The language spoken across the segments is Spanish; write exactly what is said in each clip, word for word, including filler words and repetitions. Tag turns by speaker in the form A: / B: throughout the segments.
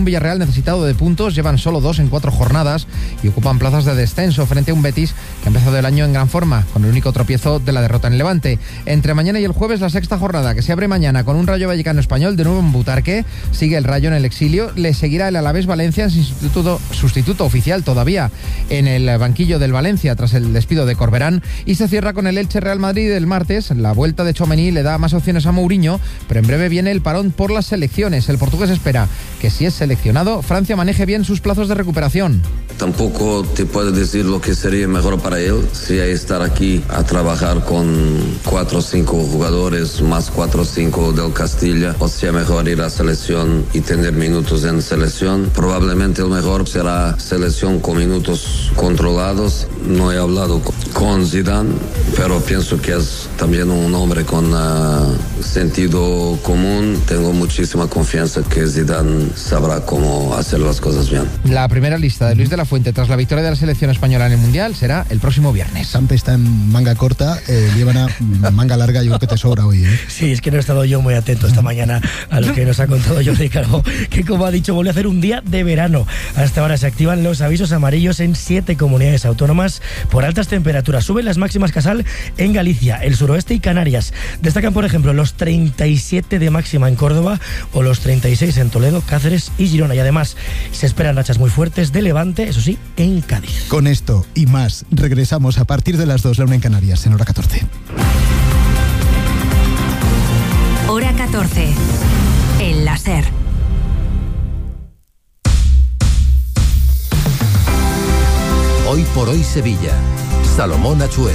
A: un Villarreal necesitado de puntos, llevan solo dos en cuatro jornadas y ocupan plazas de descenso frente a un Betis que ha empezado el año en gran forma, con el único tropiezo de la derrota en Levante. Entre mañana y el jueves, la sexta jornada, que se abre mañana con un Rayo Vallecano español de nuevo en Butarque. Sigue el Rayo en el exilio, le seguirá el Alavés Valencia, sustituto, sustituto oficial todavía en el banquillo del Valencia tras el despido de Corberán, y se cierra con el Elche Real Madrid el martes. La vuelta de Tchouaméni le da más opciones a Mourinho, pero en breve viene el parón por las selecciones. El portugués espera que, si es seleccionado, Francia maneje bien sus plazos de recuperación.
B: Tampoco te puedo decir lo que sería mejor para él, si hay estar aquí a trabajar con cuatro o cinco jugadores más cuatro o cinco del Castilla, o sea mejor ir a selección y tener minutos en selección. Probablemente el mejor será selección con minutos controlados. No he hablado con Zidane, pero pienso que es también un hombre con uh, sentido común. Tengo muchísima confianza que Zidane sabrá cómo hacer las cosas bien.
A: La primera lista de Luis de la Fuente tras la victoria de la selección española en el Mundial será el próximo viernes.
C: Sampe está en manga corta, eh, Líbana manga larga, yo creo que te sobra hoy, ¿eh?
D: Sí, es que no he estado yo muy atento esta mañana a lo que nos ha contado Jordi Calvo, que, como ha dicho, vuelve a hacer un día de verano. Hasta ahora se activan los avisos amarillos en siete comunidades autónomas por altas temperaturas. Suben las máximas Casal en Galicia, el suroeste y Canarias. Destacan, por ejemplo, los treinta y siete de máxima en Córdoba o los treinta y seis en Toledo, Cáceres y Girona. Y además se esperan rachas muy fuertes de levante, eso sí, en Cádiz.
C: Con esto y más, regresamos a partir de las dos, la una en Canarias, en hora catorce.
E: Hora catorce, el láser.
F: Hoy por hoy Sevilla. Salomón Achuel.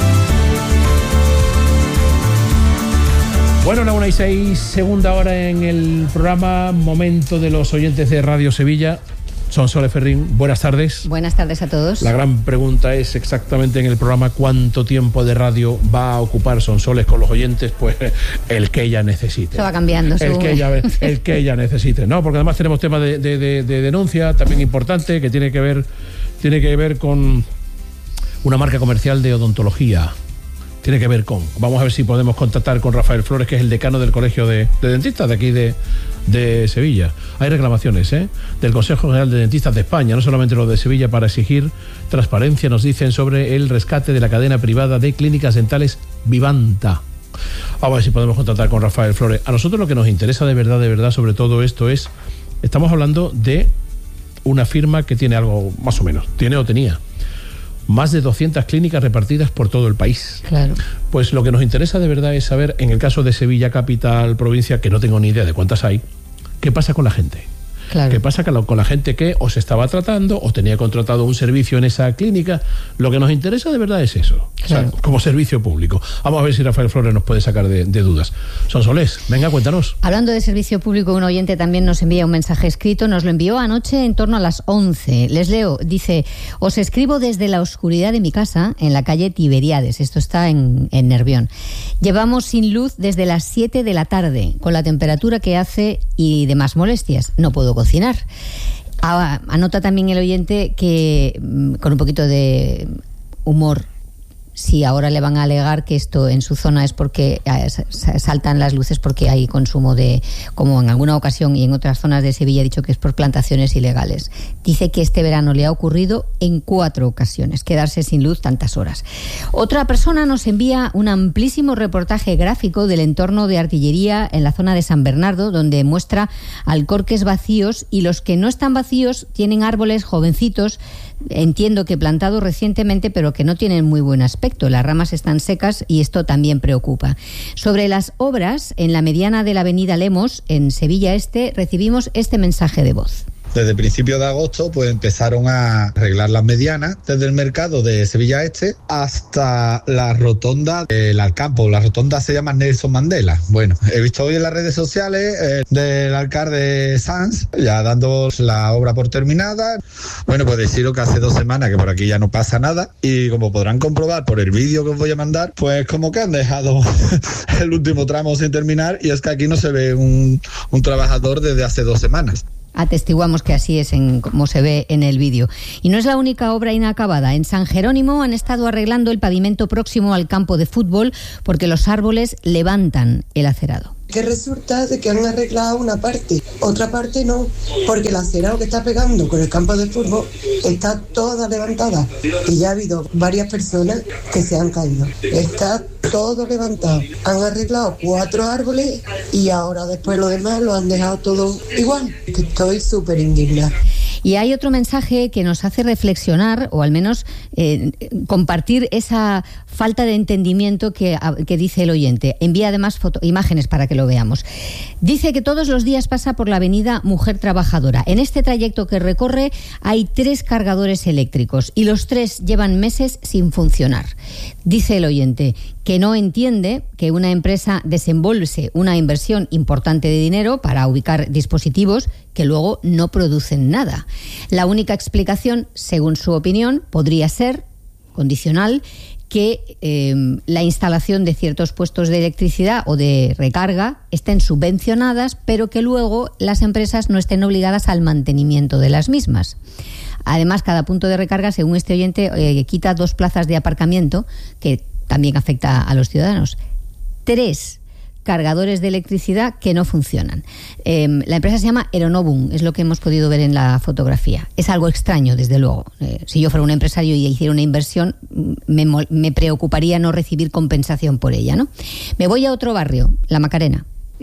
G: Bueno, la una y seis, segunda hora en el programa, momento de los oyentes de Radio Sevilla. Sonsoles Ferrín, buenas tardes.
H: Buenas tardes a todos.
G: La gran pregunta es exactamente en el programa cuánto tiempo de radio va a ocupar Sonsoles con los oyentes, pues el que ella necesite.
H: Se va cambiando.
G: El que ella, el que ella necesite, ¿no? Porque además tenemos temas de, de, de, de denuncia también importante que tiene que ver, tiene que ver con una marca comercial de odontología. Tiene que ver con, vamos a ver si podemos contactar con Rafael Flores, que es el decano del Colegio de, de Dentistas de aquí de, de Sevilla. Hay reclamaciones ¿eh? del Consejo General de Dentistas de España, no solamente los de Sevilla, para exigir transparencia, nos dicen, sobre el rescate de la cadena privada de clínicas dentales Vivanta. Vamos a ver si podemos contactar con Rafael Flores. A nosotros lo que nos interesa de verdad, de verdad, sobre todo esto es, estamos hablando de una firma que tiene algo, más o menos, tiene o tenía más de doscientas clínicas repartidas por todo el país.
H: Claro.
G: Pues lo que nos interesa de verdad es saber, en el caso de Sevilla, capital, provincia, que no tengo ni idea de cuántas hay, ¿qué pasa con la gente?
H: Claro.
G: ¿Qué pasa con la gente que o se estaba tratando o tenía contratado un servicio en esa clínica? Lo que nos interesa de verdad es eso,
H: claro.
G: O sea, como servicio público. Vamos a ver si Rafael Flores nos puede sacar de, de dudas. Sonsoles, venga, cuéntanos.
H: Hablando de servicio público, un oyente también nos envía un mensaje escrito, nos lo envió anoche en torno a las once. Les leo, dice: os escribo desde la oscuridad de mi casa, en la calle Tiberiades, esto está en, en Nervión. Llevamos sin luz desde las siete de la tarde, con la temperatura que hace y demás molestias. No puedo cocinar. Ah, anota también el oyente que, con un poquito de humor, si ahora le van a alegar que esto en su zona es porque saltan las luces porque hay consumo de, como en alguna ocasión y en otras zonas de Sevilla ha dicho que es por plantaciones ilegales. Dice que este verano le ha ocurrido en cuatro ocasiones quedarse sin luz tantas horas. Otra persona nos envía un amplísimo reportaje gráfico del entorno de artillería en la zona de San Bernardo, donde muestra alcorques vacíos, y los que no están vacíos tienen árboles jovencitos, entiendo que plantados recientemente, pero que no tienen muy buen aspecto. Las ramas están secas y esto también preocupa. Sobre las obras en la mediana de la avenida Lemos, en Sevilla Este, recibimos este mensaje de voz.
I: Desde principios de agosto pues empezaron a arreglar las medianas desde el mercado de Sevilla Este hasta la rotonda del Alcampo. La rotonda se llama Nelson Mandela. Bueno, he visto hoy en las redes sociales eh, del alcalde Sanz ya dando la obra por terminada. Bueno, pues deciros que hace dos semanas que por aquí ya no pasa nada, y como podrán comprobar por el vídeo que os voy a mandar, pues como que han dejado el último tramo sin terminar, y es que aquí no se ve un, un trabajador desde hace dos semanas.
H: Atestiguamos que así es en, como se ve en el vídeo. Y no es la única obra inacabada. En San Jerónimo han estado arreglando el pavimento próximo al campo de fútbol porque los árboles levantan el acerado.
J: que resulta de que han arreglado una parte, otra parte no, porque la acera que está pegando con el campo de fútbol está toda levantada y ya ha habido varias personas que se han caído. Está todo levantado. Han arreglado cuatro árboles y ahora después lo demás lo han dejado todo igual. Que estoy súper indignada.
H: Y hay otro mensaje que nos hace reflexionar, o al menos eh, compartir esa falta de entendimiento que, que dice el oyente. Envía además foto, imágenes para que lo veamos. Dice que todos los días pasa por la avenida Mujer Trabajadora. En este trayecto que recorre hay tres cargadores eléctricos y los tres llevan meses sin funcionar. Dice el oyente que no entiende que una empresa desembolse una inversión importante de dinero para ubicar dispositivos que luego no producen nada. La única explicación, según su opinión, podría ser, condicional, que eh, la instalación de ciertos puestos de electricidad o de recarga estén subvencionadas, pero que luego las empresas no estén obligadas al mantenimiento de las mismas. Además, cada punto de recarga, según este oyente, eh, quita dos plazas de aparcamiento, que también afecta a los ciudadanos. Tres cargadores de electricidad que no funcionan. Eh, la empresa se llama Aeronovum, es lo que hemos podido ver en la fotografía. Es algo extraño, desde luego. Eh, si yo fuera un empresario y hiciera una inversión, me, me preocuparía no recibir compensación por ella, ¿no? Me voy a otro barrio, La Macarena.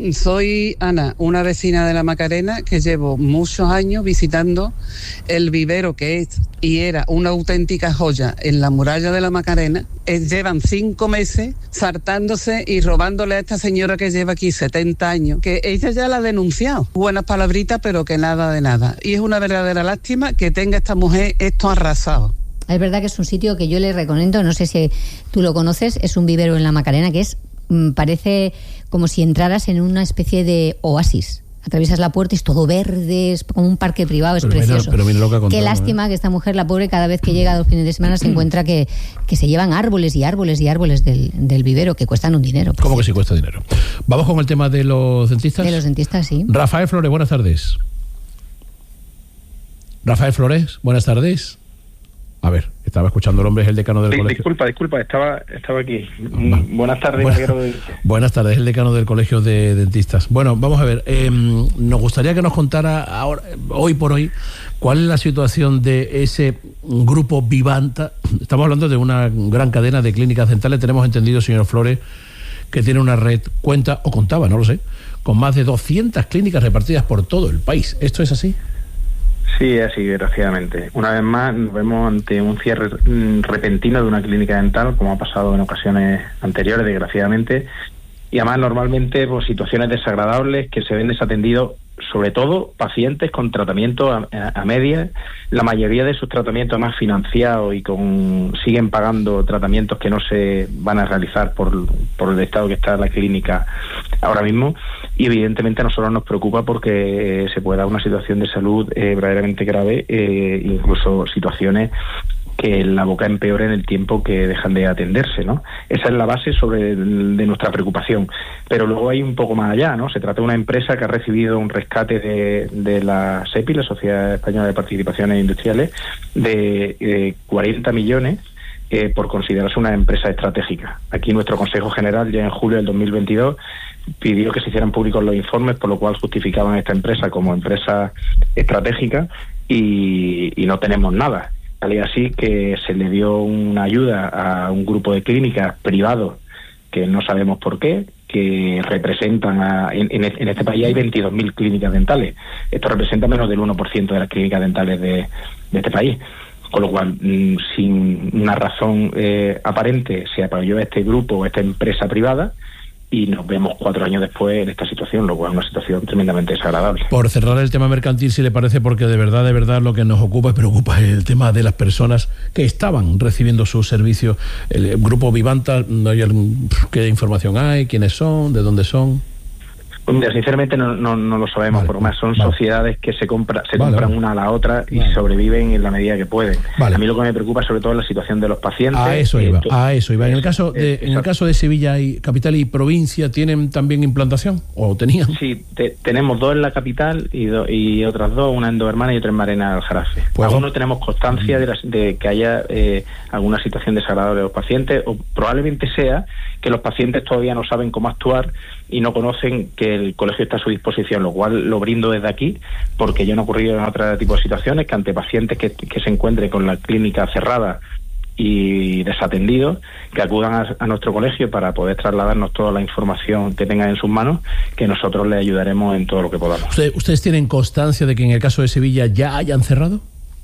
K: Soy Ana, una vecina de La Macarena que llevo muchos años visitando el vivero que es y era una auténtica joya en la muralla de La Macarena. Eh, llevan cinco meses saltándose y robándole a esta señora que lleva aquí setenta años, que ella ya la ha denunciado. Buenas palabritas, pero que nada de nada. Y es una verdadera lástima que tenga esta mujer esto arrasado.
H: Es verdad que es un sitio que yo le recomiendo, no sé si tú lo conoces, es un vivero en La Macarena que es parece como si entraras en una especie de oasis. Atraviesas la puerta y es todo verde, es como un parque privado, es
G: pero
H: precioso.
G: Mira, pero mira lo que ha contado,
H: Qué lástima ¿eh? que esta mujer, la pobre, cada vez que llega los fines de semana se encuentra que, que se llevan árboles y árboles y árboles del, del vivero que cuestan un dinero.
G: ¿Cómo que sí cuesta dinero? Vamos con el tema de los dentistas.
H: De los dentistas, sí.
G: Rafael Flores, buenas tardes. Rafael Flores, buenas tardes. A ver, estaba escuchando el hombre, es el decano del
L: sí,
G: colegio.
L: Disculpa, disculpa, estaba estaba aquí. Va. Buenas tardes,
G: Buenas,
L: de...
G: buenas tardes, es el decano del colegio de dentistas. Bueno, vamos a ver, eh, nos gustaría que nos contara ahora, hoy por hoy, cuál es la situación de ese grupo Vivanta. Estamos hablando de una gran cadena de clínicas dentales. Tenemos entendido, señor Flores, que tiene una red, cuenta, o contaba, no lo sé, con más de doscientas clínicas repartidas por todo el país. ¿Esto es así?
L: Sí, así, desgraciadamente. Una vez más nos vemos ante un cierre repentino de una clínica dental, como ha pasado en ocasiones anteriores, desgraciadamente, y además normalmente por situaciones desagradables que se ven desatendidos, sobre todo pacientes con tratamiento a, a, a medias. La mayoría de sus tratamientos más financiados y con siguen pagando tratamientos que no se van a realizar por, por el estado que está la clínica ahora mismo. Y evidentemente a nosotros nos preocupa porque eh, se puede dar una situación de salud eh, verdaderamente grave, eh, incluso situaciones que la boca empeore en el tiempo que dejan de atenderse, ¿no? Esa es la base sobre el, de nuestra preocupación. Pero luego hay un poco más allá, ¿no? Se trata de una empresa que ha recibido un rescate de, de la SEPI, la Sociedad Española de Participaciones Industriales, de eh, cuarenta millones eh, por considerarse una empresa estratégica. Aquí nuestro Consejo General, ya en julio del dos mil veintidós, pidió que se hicieran públicos los informes, por lo cual justificaban esta empresa como empresa estratégica y, y no tenemos nada. Tal y así que se le dio una ayuda a un grupo de clínicas privados que no sabemos por qué, que representan a, en, en este país hay veintidós mil clínicas dentales. Esto representa menos del uno por ciento de las clínicas dentales de, de este país. Con lo cual, mmm, sin una razón eh, aparente, se apoyó a este grupo, a esta empresa privada, y nos vemos cuatro años después en esta situación, lo cual es una situación tremendamente desagradable. Por cerrar el tema mercantil, si le parece, porque de verdad, de verdad lo que nos ocupa y preocupa es el tema de las personas que estaban recibiendo sus servicios. El grupo Vivanta, ¿qué información hay? ¿Quiénes son? ¿De dónde son? Pues mira, sinceramente no, no, no lo sabemos, vale, porque más son vale. sociedades que se, compra, se vale, compran vale. una a la otra y vale. sobreviven en la medida que pueden. Vale. A mí lo que me preocupa sobre todo es la situación de los pacientes. A eso iba, esto, a eso iba. En el caso de, en el caso de Sevilla y capital y provincia, ¿tienen también implantación o tenían? Sí, te, tenemos dos en la capital y, do, y otras dos, una en Dos Hermanas y otra en Marena del Jarafe. Pues aún no tenemos constancia de, las, de que haya eh, alguna situación desagradable de los pacientes, o probablemente sea que los pacientes todavía no saben cómo actuar y no conocen que el colegio está a su disposición, lo cual lo brindo desde aquí, porque ya han ocurrido en otro tipo de situaciones que ante pacientes que, que se encuentren con la clínica cerrada y desatendidos, que acudan a, a nuestro colegio para poder trasladarnos toda la información que tengan en sus manos, que nosotros les ayudaremos en todo lo que podamos.
G: ¿Usted, ¿Ustedes tienen constancia de que en el caso de Sevilla ya hayan cerrado?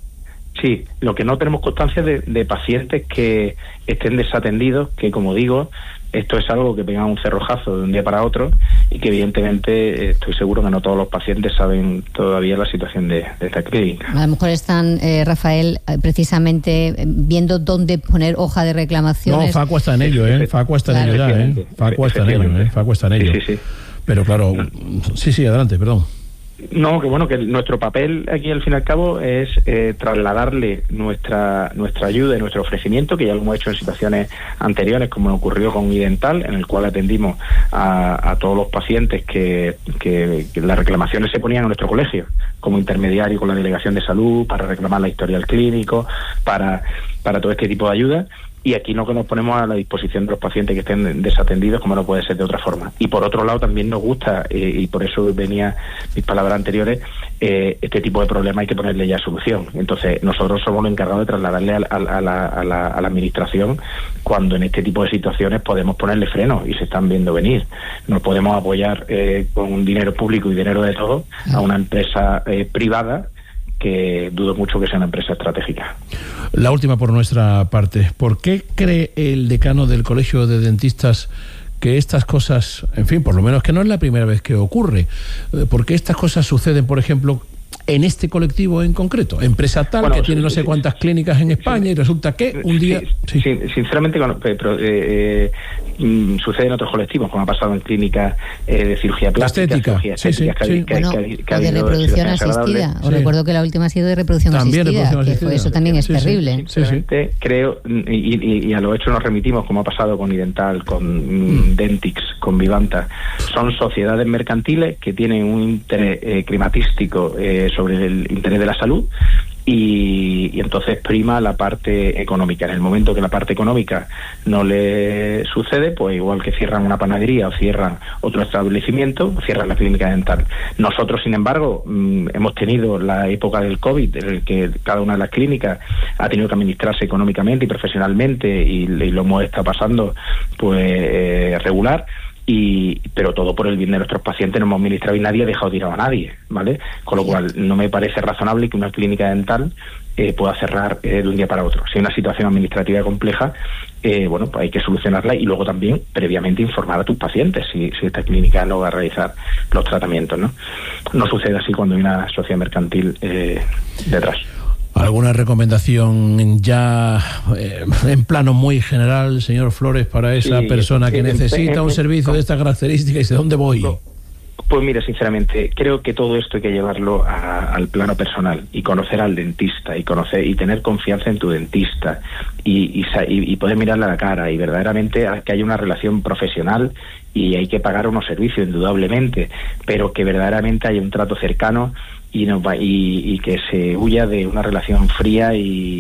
L: Sí, lo que no tenemos constancia es de, de pacientes que estén desatendidos, que como digo, esto es algo que pega un cerrojazo de un día para otro y que evidentemente estoy seguro que no todos los pacientes saben todavía la situación de, de esta clínica.
H: A lo mejor están, eh, Rafael, precisamente viendo dónde poner hoja de reclamaciones.
G: No, Facua está en ello, ¿eh? Facua está en ello ya, ¿eh? Facua está en ello, ¿eh? Facua está en ello.
L: Sí, sí, sí.
G: Pero claro, sí, sí, adelante, perdón.
L: No, que bueno, que nuestro papel aquí al fin y al cabo es eh, trasladarle nuestra nuestra ayuda y nuestro ofrecimiento, que ya lo hemos hecho en situaciones anteriores, como ocurrió con Idental, en el cual atendimos a, a todos los pacientes que, que, que las reclamaciones se ponían en nuestro colegio, como intermediario con la Delegación de Salud, para reclamar la historial clínico, para, para todo este tipo de ayuda. Y aquí no que nos ponemos a la disposición de los pacientes que estén desatendidos, como no puede ser de otra forma. Y por otro lado también nos gusta, eh, y por eso venía mis palabras anteriores, eh, este tipo de problemas hay que ponerle ya solución. Entonces nosotros somos los encargados de trasladarle a, a, a, la, a, la, a la administración cuando en este tipo de situaciones podemos ponerle frenos y se están viendo venir. Nos podemos apoyar eh, con dinero público y dinero de todos a una empresa eh, privada, que dudo mucho que sea una empresa estratégica.
G: La última por nuestra parte. ¿Por qué cree el decano del Colegio de Dentistas que estas cosas, en fin, por lo menos que no es la primera vez que ocurre, ¿por qué estas cosas suceden, por ejemplo, en este colectivo en concreto? Empresa tal, bueno, que tiene no sé cuántas clínicas en España, y resulta que un día...
L: Sí, sí. Sinceramente, pero, eh, eh, sucede en otros colectivos, como ha pasado en clínicas eh, de cirugía plástica,
G: estética,
L: cirugía
G: sí,
L: estética,
G: sí, sí.
L: Que,
H: bueno,
L: que, que, que
H: o de reproducción asistida. Os sí. recuerdo que la última ha sido de reproducción
G: también
H: asistida,
G: reproducción
H: que
G: asistida.
H: fue, eso también es
G: sí,
H: terrible.
L: Sí, sinceramente, sí, sí. creo, y, y, y a lo hecho nos remitimos, como ha pasado con Idental, con mm. Dentix, con Vivanta. Son sociedades mercantiles que tienen un interés eh, climatístico eh, sobre el interés de la salud, y, y entonces prima la parte económica. En el momento que la parte económica no le sucede, pues igual que cierran una panadería o cierran otro establecimiento, cierran la clínica dental. Nosotros, sin embargo, mmm, hemos tenido la época del COVID, en el que cada una de las clínicas ha tenido que administrarse económicamente y profesionalmente, y, y lo hemos estado pasando pues eh, regular. Y, pero todo por el bien de nuestros pacientes, no hemos administrado y nadie ha dejado tirado a nadie, ¿vale? Con lo cual no me parece razonable que una clínica dental eh, pueda cerrar eh, de un día para otro. Si hay una situación administrativa compleja, eh, bueno, pues hay que solucionarla, y luego también previamente informar a tus pacientes si, si esta clínica no va a realizar los tratamientos, ¿no? No sucede así cuando hay una sociedad mercantil eh, detrás.
G: ¿Alguna recomendación ya eh, en plano muy general, señor Flores, para esa sí, persona que sí, necesita un servicio de esta característica y dice, ¿dónde voy?
L: No. Pues mira, sinceramente, creo que todo esto hay que llevarlo a, al plano personal, y conocer al dentista, y conocer y tener confianza en tu dentista, y, y, y poder mirarle a la cara, y verdaderamente que haya una relación profesional, y hay que pagar unos servicios, indudablemente, pero que verdaderamente haya un trato cercano, y, no, y, y que se huya de una relación fría, y,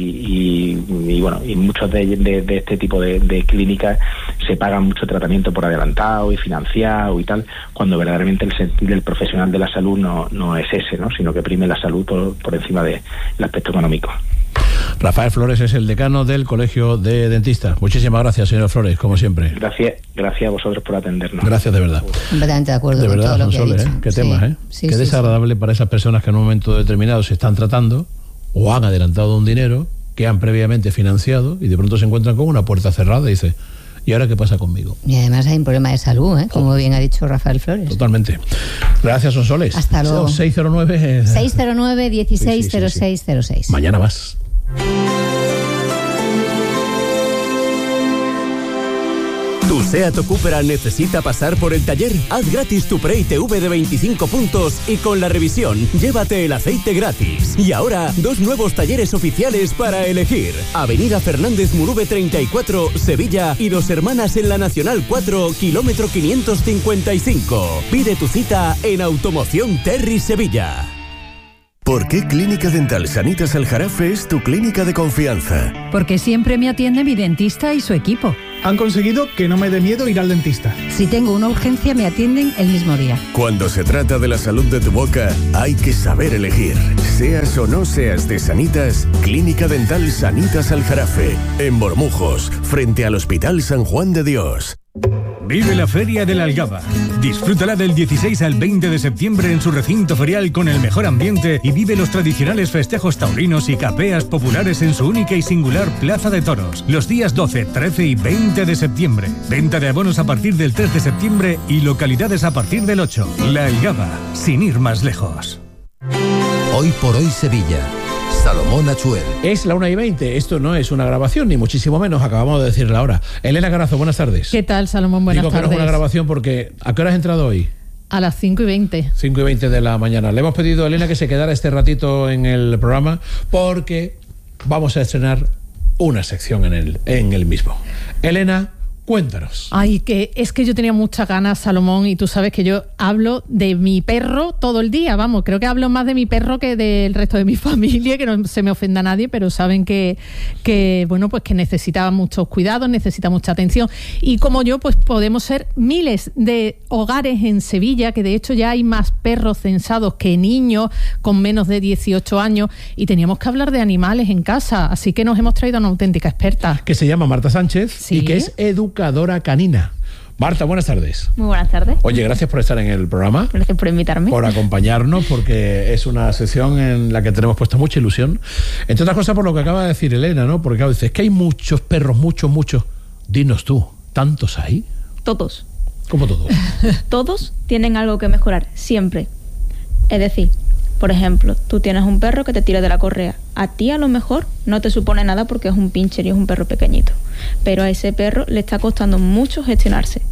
L: y, y bueno, y muchos de, de, de este tipo de, de clínicas se pagan mucho tratamiento por adelantado y financiado y tal, cuando verdaderamente el sentir del profesional de la salud no, no es ese, ¿no? Sino que prime la salud por, por encima del aspecto económico.
G: Rafael Flores es el decano del Colegio de Dentistas. Muchísimas gracias, señor Flores, como siempre.
L: Gracias, gracias a vosotros por atendernos.
G: Gracias de verdad.
H: Completamente de acuerdo.
G: De
H: con
G: verdad,
H: todo lo que
G: Sonsoles,
H: ha dicho.
G: ¿eh? Qué
H: sí.
G: tema, ¿eh?
H: Sí,
G: Qué
H: sí,
G: desagradable
H: sí.
G: para esas personas que en un momento determinado se están tratando o han adelantado un dinero que han previamente financiado, y de pronto se encuentran con una puerta cerrada y dice, ¿y ahora qué pasa conmigo?
H: Y además hay un problema de salud, ¿eh? Como bien ha dicho Rafael Flores.
G: Totalmente. Gracias, Sonsoles.
H: Hasta luego.
G: seis cero nueve
H: seis cero nueve, dieciséis cero seis cero seis.
G: Mañana más.
M: ¿Tu SEAT o Cupra necesita pasar por el taller? Haz gratis tu pre-I T V de veinticinco puntos y con la revisión llévate el aceite gratis. Y ahora, dos nuevos talleres oficiales para elegir. Avenida Fernández Murube treinta y cuatro, Sevilla, y Dos Hermanas en la Nacional cuatro, kilómetro quinientos cincuenta y cinco. Pide tu cita en Automoción Terry Sevilla.
N: ¿Por qué Clínica Dental Sanitas Aljarafe es tu clínica de confianza?
O: Porque siempre me atiende mi dentista y su equipo. Han conseguido que no me dé miedo ir al dentista.
P: Si tengo una urgencia, me atienden el mismo día.
N: Cuando se trata de la salud de tu boca, hay que saber elegir. Seas o no seas de Sanitas, Clínica Dental Sanitas Aljarafe, en Bormujos, frente al Hospital San Juan de Dios.
Q: Vive la Feria de la Algaba. Disfrútala del dieciséis al veinte de septiembre en su recinto ferial con el mejor ambiente y vive los tradicionales festejos taurinos y capeas populares en su única y singular Plaza de Toros. Los días doce, trece y veinte de septiembre. Venta de abonos a partir del tres de septiembre y localidades a partir del ocho. La Algaba, sin ir más lejos.
F: Hoy por hoy Sevilla. Salomón Achuel.
G: Es la una y veinte. Esto no es una grabación, ni muchísimo menos. Acabamos de decir la hora. Elena Carazo, buenas tardes.
R: ¿Qué tal, Salomón? Buenas
G: Digo
R: tardes.
G: Digo que no es una grabación porque... ¿A qué hora has entrado hoy?
R: A las cinco y veinte.
G: cinco y veinte de la mañana. Le hemos pedido a Elena que se quedara este ratito en el programa porque vamos a estrenar una sección en el, en el mismo. Elena, cuéntanos.
R: Ay, que es que yo tenía muchas ganas, Salomón, y tú sabes que yo hablo de mi perro todo el día, vamos, creo que hablo más de mi perro que del resto de mi familia, que no se me ofenda a nadie, pero saben que, que bueno, pues que necesita muchos cuidados, necesita mucha atención, y como yo, pues podemos ser miles de hogares en Sevilla, que de hecho ya hay más perros censados que niños con menos de dieciocho años, y teníamos que hablar de animales en casa, así que nos hemos traído a una auténtica experta.
G: Que se llama Marta Sánchez,
R: ¿sí?
G: Y que es educadora Educadora canina. Marta, buenas tardes.
S: Muy buenas tardes.
G: Oye, gracias por estar en el programa.
S: Gracias por invitarme.
G: Por acompañarnos, porque es una sección en la que tenemos puesta mucha ilusión. Entre otras cosas por lo que acaba de decir Elena, ¿no? Porque claro, dices que hay muchos perros, muchos, muchos. Dinos tú, ¿tantos hay?
S: Todos.
G: ¿Cómo todos?
S: Todos tienen algo que mejorar, siempre. Es decir, por ejemplo, tú tienes un perro que te tira de la correa. A ti a lo mejor no te supone nada porque es un pincher y es un perro pequeñito. Pero a ese perro le está costando mucho gestionarse.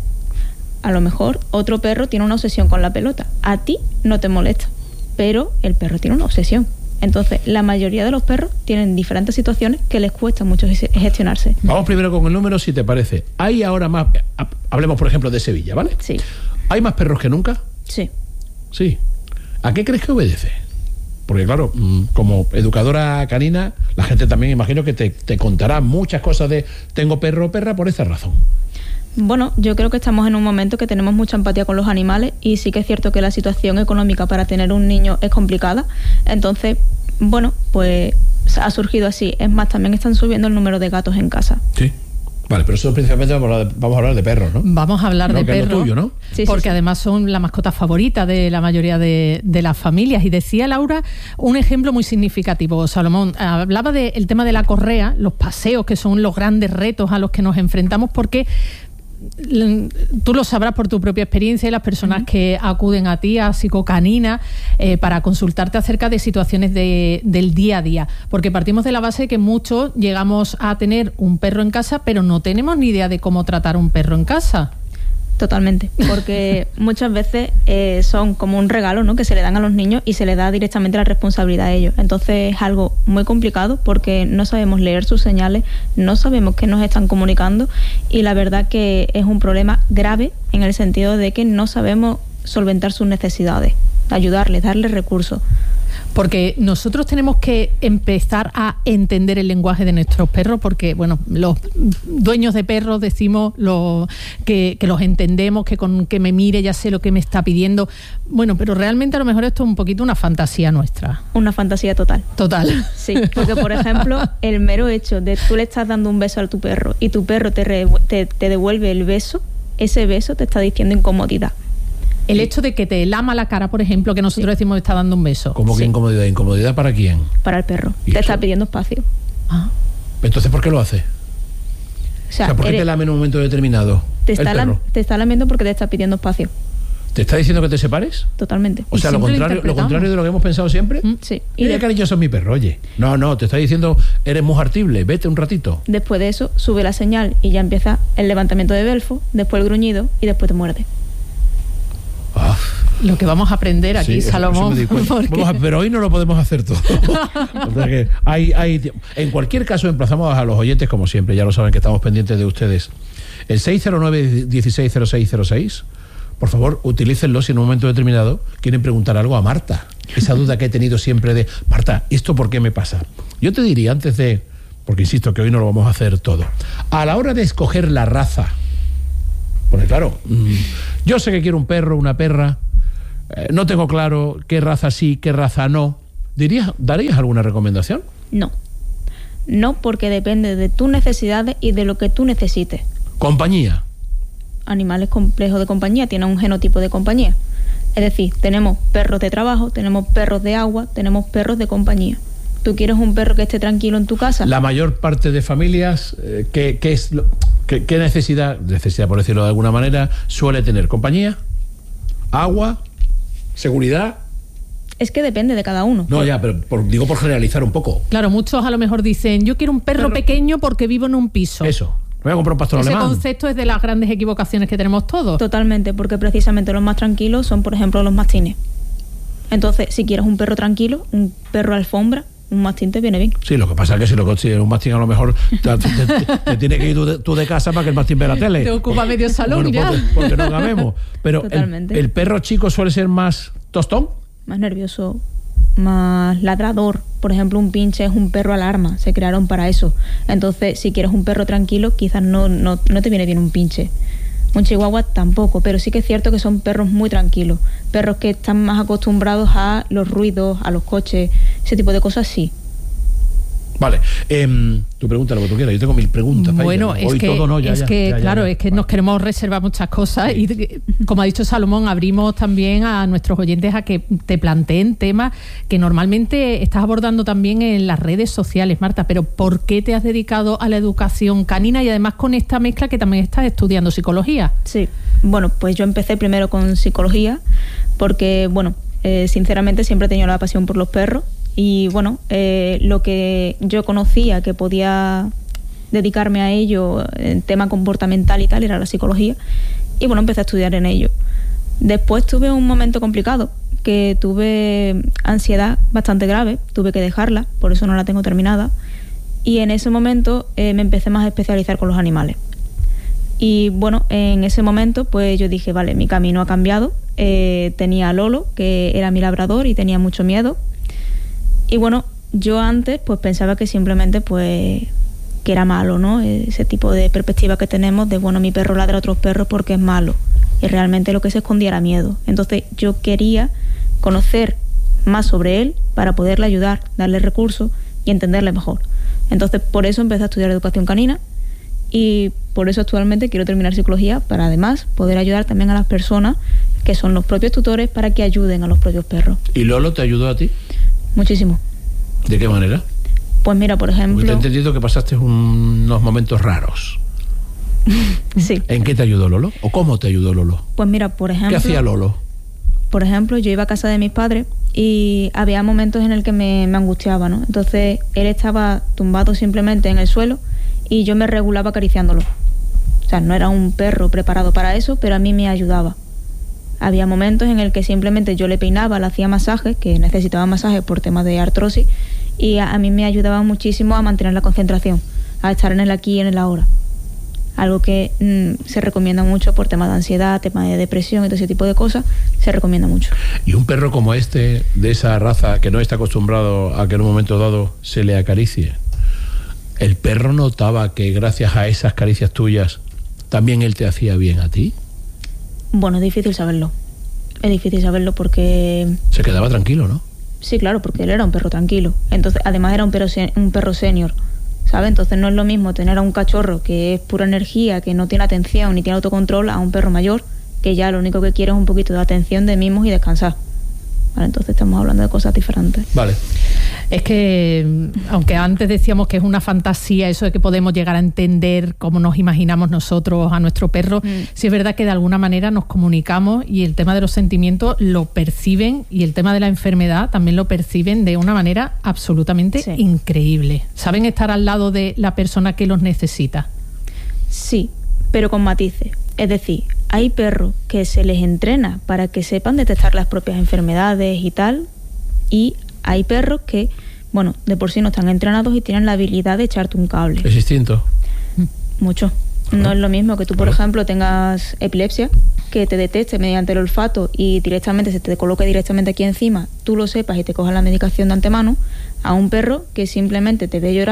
S: A lo mejor otro perro tiene una obsesión con la pelota. A ti no te molesta, pero el perro tiene una obsesión. Entonces, la mayoría de los perros tienen diferentes situaciones que les cuesta mucho gestionarse.
G: Vamos primero con el número, si te parece. ¿Hay ahora más... Hablemos, por ejemplo, de Sevilla, ¿vale?
S: Sí.
G: ¿Hay más perros que nunca?
S: Sí.
G: Sí. ¿A qué crees que obedece? Porque claro, como educadora canina, la gente también imagino que te, te contará muchas cosas de tengo perro o perra por esa razón.
S: Bueno, yo creo que estamos en un momento que tenemos mucha empatía con los animales y sí que es cierto que la situación económica para tener un niño es complicada. Entonces, bueno, pues ha surgido así. Es más, también están subiendo el número de gatos en casa.
G: Sí. Vale, pero eso principalmente vamos a hablar de, vamos a hablar de perros, ¿no?
R: Vamos a hablar
G: no,
R: de
G: que
R: perros,
G: es lo tuyo, ¿no?
R: Sí, porque sí, sí. Además son la mascota favorita de la mayoría de, de las familias. Y decía Laura un ejemplo muy significativo, Salomón. Hablaba del tema de la correa, los paseos, que son los grandes retos a los que nos enfrentamos, porque tú lo sabrás por tu propia experiencia y las personas uh-huh. que acuden a ti, a Psicocanina, eh, para consultarte acerca de situaciones de, del día a día, porque partimos de la base de que muchos llegamos a tener un perro en casa, pero no tenemos ni idea de cómo tratar un perro en casa.
S: Totalmente, porque muchas veces eh, son como un regalo, ¿no?, que se le dan a los niños y se le da directamente la responsabilidad a ellos. Entonces es algo muy complicado porque no sabemos leer sus señales, no sabemos qué nos están comunicando y la verdad que es un problema grave en el sentido de que no sabemos solventar sus necesidades, ayudarles, darles recursos.
R: Porque nosotros tenemos que empezar a entender el lenguaje de nuestros perros, porque bueno, los dueños de perros decimos lo, que, que los entendemos, que con que me mire ya sé lo que me está pidiendo. Bueno, pero realmente a lo mejor esto es un poquito una fantasía nuestra.
S: Una fantasía total.
R: Total.
S: Sí, porque por ejemplo, el mero hecho de tú le estás dando un beso a tu perro y tu perro te, re, te, te devuelve el beso, ese beso te está diciendo incomodidad.
R: El hecho de que te lama la cara, por ejemplo, que nosotros sí. decimos está dando un beso.
G: ¿Cómo que sí. incomodidad? ¿Incomodidad para quién?
S: Para el perro. Te eso? Está pidiendo espacio.
R: Ah.
G: Entonces, ¿por qué lo hace?
S: O sea,
G: o sea ¿por qué
S: eres...
G: te lame en un momento determinado?
S: Te está, la... te está lamiendo porque te está pidiendo espacio.
G: ¿Te está diciendo que te separes?
S: Totalmente.
G: O sea, lo contrario, lo contrario de lo que hemos pensado siempre.
S: Mm, sí.
G: Y de cariñoso es mi perro, oye. No, no, te está diciendo, eres muy hartible, vete un ratito.
S: Después de eso, sube la señal y ya empieza el levantamiento de belfo, después el gruñido y después te muerde.
G: Ah.
R: Lo que vamos a aprender aquí, sí, Salomón.
G: Eso, eso porque... vamos a, pero hoy no lo podemos hacer todo. O sea que hay, hay, en cualquier caso, emplazamos a los oyentes, como siempre, ya lo saben que estamos pendientes de ustedes. El seis cero nueve, dieciséis cero seis cero seis, por favor, utilícenlo si en un momento determinado quieren preguntar algo a Marta. Esa duda que he tenido siempre de, Marta, ¿esto por qué me pasa? Yo te diría, antes de porque insisto que hoy no lo vamos a hacer todo. A la hora de escoger la raza, porque claro, yo sé que quiero un perro, una perra, eh, no tengo claro qué raza sí, qué raza no. ¿Dirías, ¿Darías alguna recomendación?
S: No. No, porque depende de tus necesidades y de lo que tú necesites.
G: Compañía.
S: Animales complejos de compañía tienen un genotipo de compañía. Es decir, tenemos perros de trabajo, tenemos perros de agua, tenemos perros de compañía. ¿Tú quieres un perro que esté tranquilo en tu casa?
G: La mayor parte de familias, eh, ¿qué, qué, es lo, qué, qué necesidad, necesidad por decirlo de alguna manera, suele tener? ¿Compañía? ¿Agua? ¿Seguridad?
S: Es que depende de cada uno.
G: No, ya, pero por, digo por generalizar un poco.
R: Claro, muchos a lo mejor dicen, yo quiero un perro, perro. pequeño porque vivo en un piso.
G: Eso. Voy a comprar un pastor
R: Ese
G: alemán.
R: Ese concepto es de las grandes equivocaciones que tenemos todos.
S: Totalmente, porque precisamente los más tranquilos son, por ejemplo, los mastines. Entonces, si quieres un perro tranquilo, un perro alfombra, un mastín te viene bien.
G: Sí, lo que pasa es que si lo consigues un mastín, a lo mejor te, te, te, te tienes que ir tú de, tú de casa para que el mastín vea la tele.
R: Te ocupa medio salón,
G: bueno,
R: ya.
G: Porque, porque no cabemos. Pero el, el perro chico suele ser más tostón.
S: Más nervioso, más ladrador. Por ejemplo, un pinche es un perro alarma, se crearon para eso. Entonces, si quieres un perro tranquilo, quizás no, no, no te viene bien un pinche. Un chihuahua tampoco, pero sí que es cierto que son perros muy tranquilos. Perros que están más acostumbrados a los ruidos, a los coches, ese tipo de cosas, sí.
G: Vale, eh, tú pregunta lo que tú quieras, yo tengo mil preguntas.
R: Bueno,
G: para
R: es
G: Hoy
R: que,
G: todo no, ya,
R: es
G: ya,
R: que
G: ya, ya,
R: claro,
G: ya, ya.
R: es que
G: Vale.
R: nos queremos reservar muchas cosas
G: Sí.
R: y, como ha dicho Salomón, abrimos también a nuestros oyentes a que te planteen temas que normalmente estás abordando también en las redes sociales, Marta, pero ¿por qué te has dedicado a la educación canina y además con esta mezcla que también estás estudiando psicología?
S: Sí, bueno, pues yo empecé primero con psicología porque, bueno, eh, sinceramente siempre he tenido la pasión por los perros. Y bueno, eh, lo que yo conocía que podía dedicarme a ello en tema comportamental y tal era la psicología. Y bueno, empecé a estudiar en ello. Después tuve un momento complicado, que tuve ansiedad bastante grave, tuve que dejarla, por eso no la tengo terminada. Y en ese momento eh, me empecé más a especializar con los animales. Y bueno, en ese momento pues yo dije, vale, mi camino ha cambiado. Eh, tenía a Lolo, que era mi labrador y tenía mucho miedo. Y bueno, yo antes pues pensaba que simplemente pues que era malo, ¿no? Ese tipo de perspectiva que tenemos de, bueno, mi perro ladra a otros perros porque es malo. Y realmente lo que se escondía era miedo. Entonces yo quería conocer más sobre él para poderle ayudar, darle recursos y entenderle mejor. Entonces por eso empecé a estudiar educación canina y por eso actualmente quiero terminar psicología para además poder ayudar también a las personas que son los propios tutores para que ayuden a los propios perros.
G: ¿Y Lolo te ayudó a ti?
S: Muchísimo.
G: ¿De qué manera?
S: Pues mira, por ejemplo...
G: Porque te he entendido que pasaste unos momentos raros.
S: Sí.
G: ¿En qué te ayudó Lolo? ¿O cómo te ayudó Lolo?
S: Pues mira, por ejemplo...
G: ¿Qué hacía Lolo?
S: Por ejemplo, yo iba a casa de mis padres y había momentos en el que me, me angustiaba, ¿no? Entonces, él estaba tumbado simplemente en el suelo y yo me regulaba acariciándolo. O sea, no era un perro preparado para eso, pero a mí me ayudaba. Había momentos en el que simplemente yo le peinaba, le hacía masajes, que necesitaba masajes por temas de artrosis, y a, a mí me ayudaba muchísimo a mantener la concentración, a estar en el aquí y en el ahora. Algo que mmm, se recomienda mucho por temas de ansiedad, temas de depresión y todo ese tipo de cosas, se recomienda mucho.
G: Y un perro como este, de esa raza que no está acostumbrado a que en un momento dado se le acaricie, ¿el perro notaba que gracias a esas caricias tuyas también él te hacía bien a ti?
S: Bueno, es difícil saberlo. Es difícil saberlo porque...
G: Se quedaba tranquilo, ¿no?
S: Sí, claro, porque él era un perro tranquilo. Entonces, además era un perro, un perro senior, ¿sabes? Entonces no es lo mismo tener a un cachorro que es pura energía, que no tiene atención ni tiene autocontrol, a un perro mayor que ya lo único que quiere es un poquito de atención, de mimos y descansar. Vale, entonces estamos hablando de cosas diferentes.
G: Vale.
R: Es que, aunque antes decíamos que es una fantasía eso de que podemos llegar a entender cómo nos imaginamos nosotros a nuestro perro, mm. sí es verdad que de alguna manera nos comunicamos y el tema de los sentimientos lo perciben y el tema de la enfermedad también lo perciben de una manera absolutamente sí. increíble. ¿Saben estar al lado de la persona que los necesita?
S: Sí, pero con matices. Es decir, hay perros que se les entrena para que sepan detectar las propias enfermedades y tal, y hay perros que, bueno, de por sí no están entrenados y tienen la habilidad de echarte un cable.
G: ¿Es distinto?
S: Mucho. No es lo mismo que tú, por ejemplo, tengas epilepsia, que te detecte mediante el olfato y directamente se te coloque directamente aquí encima, tú lo sepas y te cojas la medicación de antemano, a un perro que simplemente te ve llorar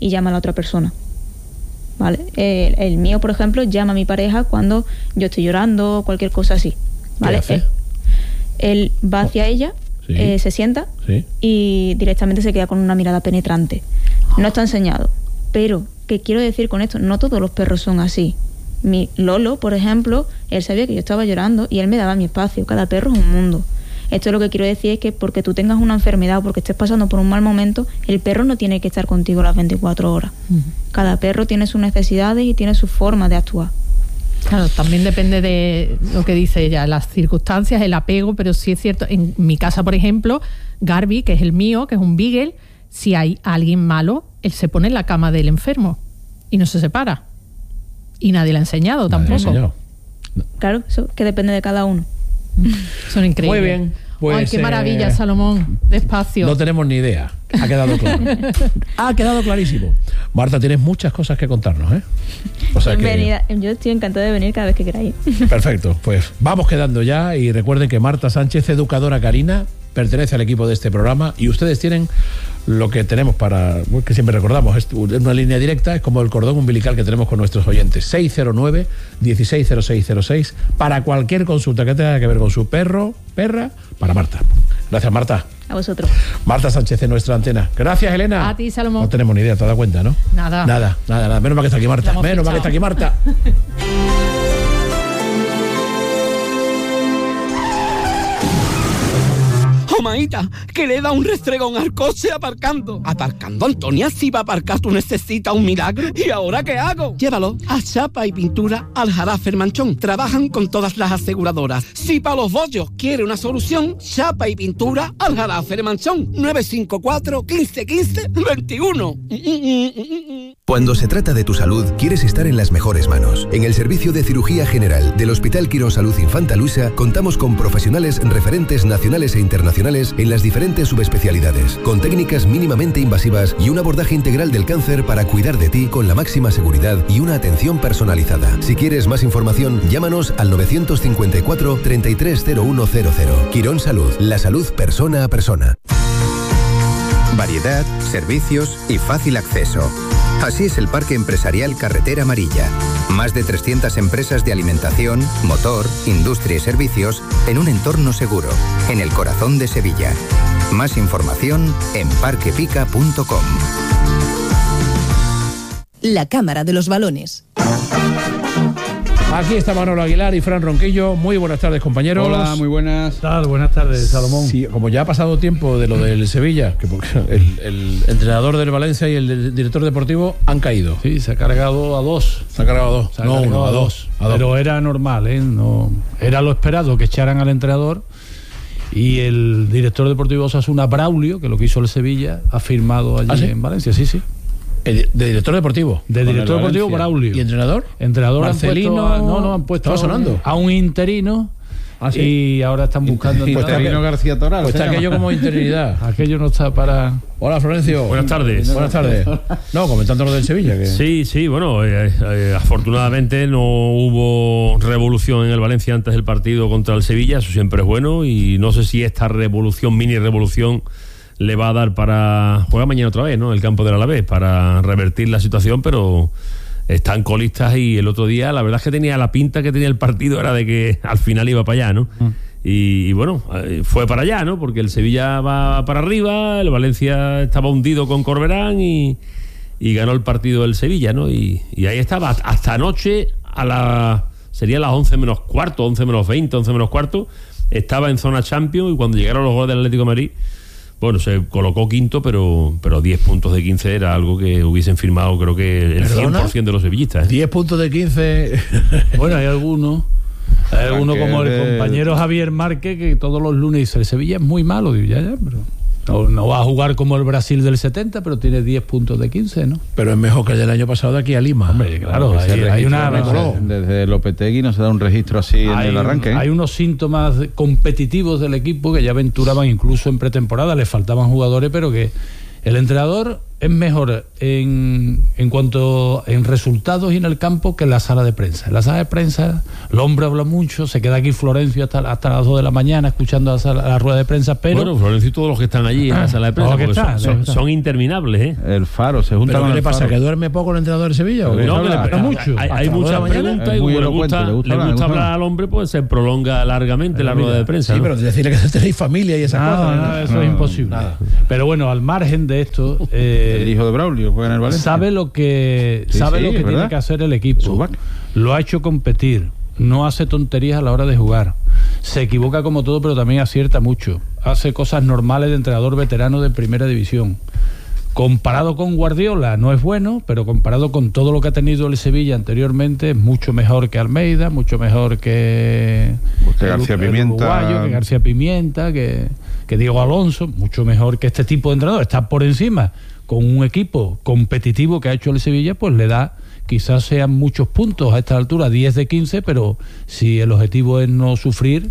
S: y llama a la otra persona. ¿Vale? El, el mío, por ejemplo, llama a mi pareja cuando yo estoy llorando o cualquier cosa así. ¿Vale?
G: ¿Qué hace?
S: Él, él va hacia ella,
G: Sí.
S: eh, se sienta
G: Sí.
S: y directamente se queda con una mirada penetrante. No está enseñado. Pero, ¿qué quiero decir con esto? No todos los perros son así. Mi Lolo, por ejemplo, él sabía que yo estaba llorando y él me daba mi espacio. Cada perro es un mundo. Esto lo que quiero decir es que porque tú tengas una enfermedad o porque estés pasando por un mal momento, el perro no tiene que estar contigo las veinticuatro horas. Uh-huh. Cada perro tiene sus necesidades y tiene su forma de actuar.
R: Claro, también depende de lo que dice ella, las circunstancias, el apego, pero sí es cierto, en mi casa, por ejemplo, Garby, que es el mío, que es un beagle, si hay alguien malo, él se pone en la cama del enfermo y no se separa. Y nadie le ha enseñado nadie tampoco. Ha enseñado.
S: Claro, eso que depende de cada uno.
R: Son increíbles.
G: Muy bien. Pues,
R: Ay, qué maravilla,
G: eh,
R: Salomón. Despacio.
G: No tenemos ni idea. Ha quedado claro. Ha quedado clarísimo. Marta, tienes muchas cosas que contarnos, ¿eh? O sea
S: Bienvenida.
G: que...
S: Yo estoy encantada de venir cada vez que queráis. Perfecto.
G: Pues vamos quedando ya y recuerden que Marta Sánchez, educadora canina, pertenece al equipo de este programa y ustedes tienen lo que tenemos para, que siempre recordamos, es una línea directa, es como el cordón umbilical que tenemos con nuestros oyentes, seis cero nueve, dieciséis cero seis cero seis, para cualquier consulta que tenga que ver con su perro, perra, para Marta. Gracias, Marta.
S: A vosotros.
G: Marta Sánchez en nuestra antena. Gracias, Elena.
R: A ti, Salomón.
G: No tenemos ni idea, ¿te das cuenta, no?
R: Nada.
G: Nada, nada, nada. Menos mal que está aquí Marta. Menos mal que está aquí Marta.
T: Maíta, que le da un restregón al coche aparcando. Aparcando, Antonia, si va a aparcar tú necesitas un milagro. ¿Y ahora qué hago? Llévalo a Chapa y Pintura Aljarafe Manchón. Trabajan con todas las aseguradoras. Si para los bollos quiere una solución, Chapa y Pintura Aljarafe Manchón. nueve cinco cuatro, quince, quince, veintiuno.
U: Cuando se trata de tu salud, quieres estar en las mejores manos. En el Servicio de Cirugía General del Hospital Quirón Salud Infanta Luisa contamos con profesionales referentes nacionales e internacionales en las diferentes subespecialidades, con técnicas mínimamente invasivas y un abordaje integral del cáncer para cuidar de ti con la máxima seguridad y una atención personalizada. Si quieres más información, llámanos al nueve cinco cuatro, treinta y tres, cero uno cero cero. Quirón Salud, la salud persona a persona.
V: Variedad, servicios y fácil acceso. Así es el Parque Empresarial Carretera Amarilla. Más de trescientas empresas de alimentación, motor, industria y servicios en un entorno seguro, en el corazón de Sevilla. Más información en parque pica punto com.
W: La Cámara de los Balones.
G: Aquí está Manolo Aguilar y Fran Ronquillo. Muy buenas tardes, compañeros.
X: Hola, muy buenas.
G: Tal, buenas tardes, Salomón. Sí, como ya ha pasado tiempo de lo del Sevilla, que porque el, el entrenador del Valencia y el director deportivo han caído.
X: Sí, se ha cargado a dos.
G: Se ha cargado a dos. No uno, a dos. A dos.
X: Pero era normal, ¿eh? No, era lo esperado que echaran al entrenador. Y el director deportivo Osasuna, Braulio, que lo que hizo el Sevilla, ha firmado allí ¿Ah, sí? en Valencia. Sí, sí.
G: ¿De director deportivo?
X: De director deportivo Braulio.
G: ¿Y entrenador?
X: Entrenador
G: Marcelino.
X: Han puesto a, no, no, han puesto
G: ¿Estaba sonando?
X: A un interino. ¿Ah, sí? Y ahora están buscando
G: pues
X: Interino
G: García Toral. Pues está aquello como interinidad.
X: Aquello no está para...
G: Hola, Florencio.
Y: Buenas tardes.
G: Buenas tardes. No, comentando lo del Sevilla. Que...
Y: Sí, sí, bueno, eh, eh, afortunadamente no hubo revolución en el Valencia antes del partido contra el Sevilla, eso siempre es bueno, y no sé si esta revolución, mini revolución, le va a dar para... Juega mañana otra vez, ¿no? El campo del Alavés, para revertir la situación, pero están colistas y el otro día, la verdad es que tenía la pinta que tenía el partido, era de que al final iba para allá, ¿no? Mm. Y, y bueno, fue para allá, ¿no? Porque el Sevilla va para arriba, el Valencia estaba hundido con Corberán y, y ganó el partido del Sevilla, ¿no? Y, y ahí estaba, hasta anoche, a la sería las once menos cuarto, once menos veinte, once menos cuarto, estaba en zona Champions y cuando llegaron los goles del Atlético de Madrid, bueno, se colocó quinto, pero pero diez puntos de quince era algo que hubiesen firmado, creo que el cien por ciento de los sevillistas. ¿eh?
G: diez puntos de quince.
X: Bueno, hay algunos. Hay algunos como el compañero Javier Márquez, que todos los lunes dice: el Sevilla es muy malo. Digo, ya, ya, pero no, no va a jugar como el Brasil del setenta, pero tiene diez puntos de quince, ¿no?
G: Pero es mejor que el del año pasado de aquí a Lima.
X: Hombre, claro, hay, hay una... Desde,
Z: desde Lopetegui no se da un registro así en
X: hay,
Z: el arranque. ¿eh?
X: Hay unos síntomas competitivos del equipo que ya aventuraban incluso en pretemporada, le faltaban jugadores, pero que el entrenador es mejor en, en cuanto en resultados y en el campo que en la sala de prensa. En la sala de prensa el hombre habla mucho, se queda aquí Florencio hasta, hasta las dos de la mañana escuchando la, sala, la rueda de prensa, pero...
Y: Bueno, Florencio y todos los que están allí en la sala de prensa, porque está, son, son, son interminables, ¿eh?
Z: El Faro, se junta
G: ¿Pero
Z: con
G: qué
Z: el
G: le pasa?
Z: Faro.
G: ¿Que duerme poco el entrenador de Sevilla? ¿O qué?
Y: No, que le
G: habla
Y: mucho. Hay, hay muchas preguntas y como le gusta, le gusta, le gusta hablar al hombre, pues se prolonga largamente la rueda de prensa.
G: Sí,
Y: ¿no?
G: pero decirle que tenéis familia y esas
X: nada,
G: cosas.
X: Nada,
G: ¿no?
X: eso
G: no,
X: es imposible. Nada. Pero bueno, al margen de esto, eh,
Z: el hijo de Braulio juega en el Valencia.
X: Sabe lo que
Z: sí,
X: sabe
Z: sí,
X: lo que
Z: ¿verdad?
X: tiene que hacer el equipo. Subac. Lo ha hecho competir. No hace tonterías a la hora de jugar. Se equivoca como todo, pero también acierta mucho. Hace cosas normales de entrenador veterano de primera división. Comparado con Guardiola no es bueno, pero comparado con todo lo que ha tenido el Sevilla anteriormente es mucho mejor que Almeida, mucho mejor que,
Z: que García
X: el,
Z: Pimienta,
X: el uruguayo, que García Pimienta, que, que Diego Alonso, mucho mejor que este tipo de entrenador. Está por encima con un equipo competitivo que ha hecho el Sevilla, pues le da, quizás sean muchos puntos a esta altura, diez de quince, pero si el objetivo es no sufrir,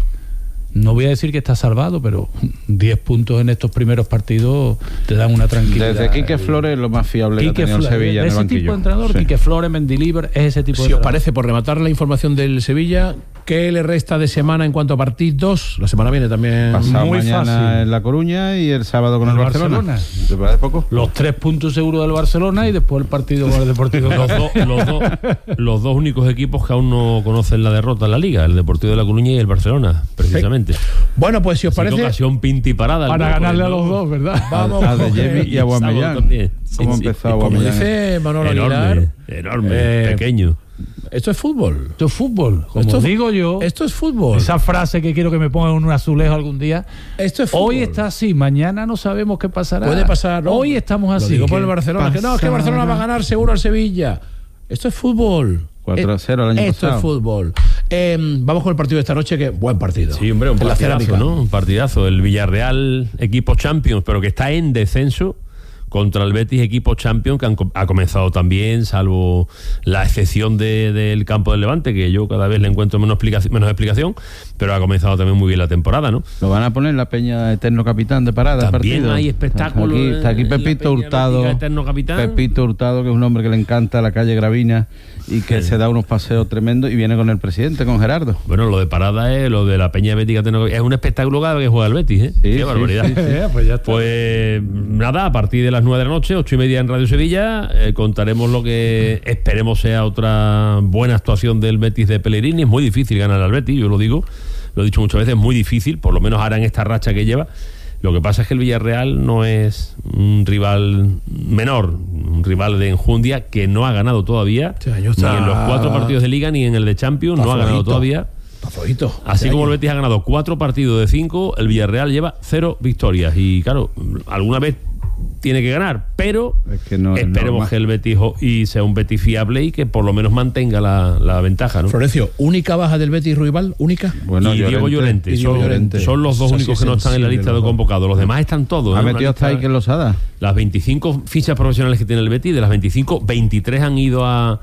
X: no voy a decir que está salvado, pero diez puntos en estos primeros partidos te dan una tranquilidad.
Z: Desde Quique Flores lo más fiable
X: Quique
Z: que ha tenido
X: Flores,
Z: Sevilla en el
X: ese
Z: banquillo.
X: tipo de entrenador,
Z: Sí.
X: Quique Flores, Mendilibar, es ese tipo de
G: Si os parece, por rematar la información del Sevilla, ¿qué le resta de semana en cuanto a partidos? La semana viene también.
Z: Pasado
X: muy
Z: mañana
X: fácil.
Z: en La Coruña y el sábado con el,
X: El
Z: Barcelona.
X: Barcelona.
Z: ¿Te parece poco?
X: Los tres puntos seguros del Barcelona y después el partido con el Deportivo.
Y: Los, do, los, do, los dos únicos equipos que aún no conocen la derrota en la Liga, el Deportivo de La Coruña y el Barcelona, precisamente.
G: Bueno, pues si os parece...
Y: ocasión pintiparada.
X: Para ganarle a los dos, ¿verdad?
G: Vamos
Z: a De Jemi y a Aubameyang. ¿Cómo
Y: sí,
Z: empezó
Y: sí.
G: Como
Z: Aubameyang?
G: dice Manolo
Y: Enorme,
G: Aguilar...
Y: enorme,
G: eh,
Y: pequeño.
G: Esto es fútbol.
X: Esto es fútbol. Como
G: Esto es-
X: digo yo,
G: Esto es fútbol.
X: esa frase que quiero que me pongan en un azulejo algún día.
G: Esto es fútbol.
X: Hoy está así, mañana no sabemos qué pasará.
G: Puede pasar. ¿no?
X: Hoy estamos
G: Lo
X: así.
G: digo por
X: ¿Qué
G: el Barcelona. Que no, es que
X: pasará?
G: Barcelona va a ganar seguro al Sevilla. Esto es fútbol.
Z: cuatro a cero el año
G: Esto
Z: pasado.
G: es fútbol. Eh, vamos con el partido de esta noche, que buen partido.
Y: Sí, hombre, un
G: En la
Y: partidazo,
G: cerámica.
Y: ¿no? Un partidazo. El Villarreal, equipo Champions, pero que está en descenso, contra el Betis, equipo Champions, que han co- ha comenzado también, salvo la excepción de- del campo del Levante, que yo cada vez le encuentro menos explicación, menos explicación, pero ha comenzado también muy bien la temporada, ¿no?
Z: Lo van a poner la Peña Eterno Capitán de parada. el
Y: También
Z: partido.
Y: hay espectáculo
Z: Aquí, está aquí
Y: en la
Z: Pepito
Y: Peña
Z: Hurtado.
Y: Bética Eterno Capitán.
Z: Pepito Hurtado, que es un hombre que le encanta la calle Gravina y que se da unos paseos tremendos y viene con el presidente, con Gerardo.
Y: Bueno, lo de parada es lo de la Peña Bética Eterno Capitán. Es un espectáculo cada vez que juega el Betis, ¿eh?
Z: Sí,
Y: Qué
Z: sí,
Y: barbaridad.
Z: sí, sí.
X: Eh, pues ya está.
Y: Pues nada, a partir de las nueve de la noche, ocho y media en Radio Sevilla, eh, contaremos lo que esperemos sea otra buena actuación del Betis de Pellegrini. Es muy difícil ganar al Betis, yo lo digo, lo he dicho muchas veces, es muy difícil, por lo menos ahora en esta racha que lleva. Lo que pasa es que el Villarreal no es un rival menor, un rival de enjundia que no ha ganado todavía,
G: Este año
Y: ni
G: está-
Y: en los cuatro partidos de Liga ni en el de Champions,
G: Está
Y: no ha ganado
G: flojito.
Y: todavía.
G: Está flojito.
Y: Así
G: Este
Y: como
G: año.
Y: el Betis ha ganado cuatro partidos de cinco, el Villarreal lleva cero victorias. Y claro, alguna vez tiene que ganar, pero
Z: Es que no es
Y: esperemos
Z: normal.
Y: que el Betis jo- y sea un Betis fiable y que por lo menos mantenga la, la ventaja, ¿no?
G: Florencio, única baja del Betis Ruibal, única.
Z: Bueno,
Y: y Diego Llorente,
G: y Diego
Y: son,
G: Llorente.
Y: son los dos
G: Eso sí
Y: únicos
G: es
Y: que no están en la
G: sensible,
Y: lista de
G: los dos.
Y: convocados. Los demás están todos.
Z: Ha
Y: ¿eh? Una
Z: metido hasta
Y: lista-
Z: Iker Losada.
Y: Las veinticinco fichas profesionales que tiene el Betis, de las veinticinco, veintitrés han ido a,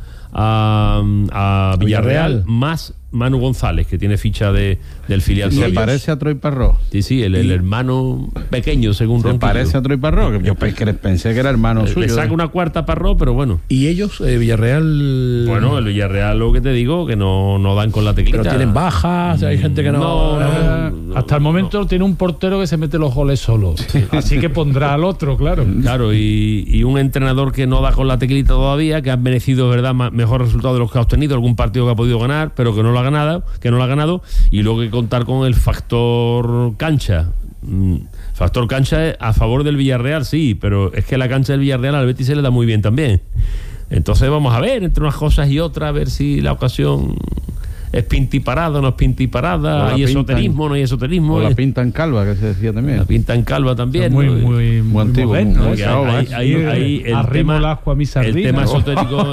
Y: a, a Villarreal,
G: Villarreal.
Y: más Manu González, que tiene ficha de, del filial.
Z: Se
Y: suyo.
Z: parece a Troy Parró.
Y: Sí, sí, el, el hermano pequeño, según
Z: Se
Y: Ronquillo.
Z: parece a Troy Parró, que yo pe- que pensé que era hermano
Y: Le-
Z: suyo.
Y: Le saca una cuarta Parró, pero bueno.
G: Y ellos, eh, Villarreal.
Y: Bueno, el Villarreal, lo que te digo, que no, no dan con la teclita.
G: Pero tienen bajas, hay gente que no.
Y: No,
X: Eh, hasta el momento tiene un portero que se mete los goles solo. Así que pondrá al otro, claro.
Y: Claro, y, y un entrenador que no da con la teclita todavía, que ha merecido, verdad, ma- mejor resultado de los que ha obtenido, algún partido que ha podido ganar, pero que no lo ha ganado, que no lo ha ganado, y luego hay que contar con el factor cancha. Mm, Factor cancha a favor del Villarreal, sí, pero es que la cancha del Villarreal al Betis se le da muy bien también. Entonces vamos a ver, entre unas cosas y otras, a ver si la ocasión es pintiparada o no es pintiparada,
Z: O la
Y: hay
Z: pintan-
Y: esoterismo, no hay esoterismo.
Z: O la
Y: eh,
Z: pinta en calva, que se decía también.
Y: la pinta en calva también.
X: Muy,
Y: ¿no?
X: muy, muy
Z: antiguo,
X: moderno,
Z: muy
X: ¿eh?
Y: Porque hay-
Z: Eso,
Y: hay- hay- hay el
X: Arrimo
Y: tema-
X: el asco a mi
Y: el
X: sardina.
Y: tema esotérico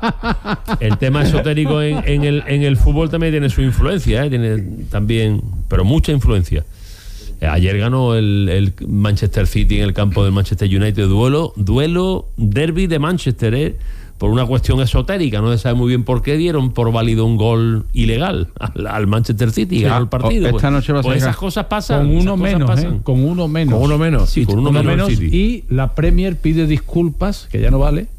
Y: el tema esotérico en, en el en el fútbol también tiene su influencia, ¿eh? Tiene también, pero mucha influencia. Eh, ayer ganó el, el Manchester City en el campo del Manchester United, duelo duelo derby de Manchester, ¿eh? Por una cuestión esotérica, no se sabe muy bien por qué dieron por válido un gol ilegal al, al Manchester City y
Z: Sí.
Y: ganó el
Z: Ah,
Y: partido.
Z: esta
Y: Pues-
Z: noche va a
Y: pues
Z: ser-
Y: esas cosas pasan.
X: Con
Y: esas
X: uno
Y: cosas
X: menos,
Y: pasan.
X: ¿eh? Con uno menos.
G: Con uno menos.
Y: Sí, con uno
X: Uno
Y: menos el
X: menos
Y: City.
X: y la Premier pide disculpas, que ya no vale,